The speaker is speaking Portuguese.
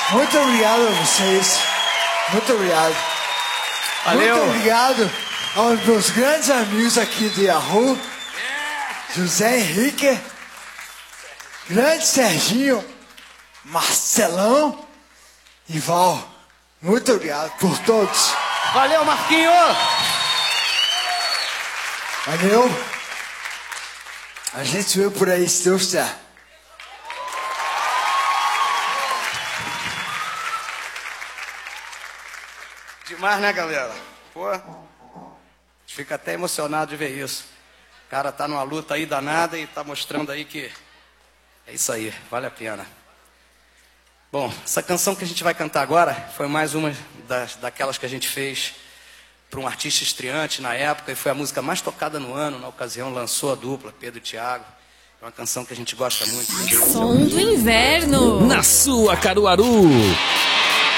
Muito obrigado a vocês. Muito obrigado. Valeu. Muito obrigado aos meus grandes amigos aqui de Yahoo. José Henrique, grande Serginho, Marcelão e Val. Muito obrigado por todos. Valeu, Marquinho. Valeu. A gente vê por aí, se Deus quiser. Demais, né, galera? Pô, a gente fica até emocionado de ver isso. O cara tá numa luta aí danada e tá mostrando aí que é isso aí, vale a pena. Bom, essa canção que a gente vai cantar agora foi mais uma daquelas que a gente fez para um artista estreante na época e foi a música mais tocada no ano. Na ocasião lançou a dupla, Pedro e Thiago. É uma canção que a gente gosta muito. Som do inverno. Na sua Caruaru.